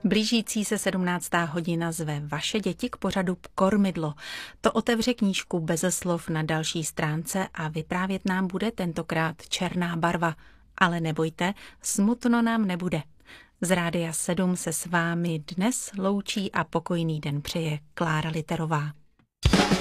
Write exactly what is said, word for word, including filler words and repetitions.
Blížící se sedmnáctá hodina zve vaše děti k pořadu Kormidlo. To otevře knížku Beze slov na další stránce a vyprávět nám bude tentokrát Černá barva. Ale nebojte, smutno nám nebude. Z Rádia sedm se s vámi dnes loučí a pokojný den přeje Klára Literová.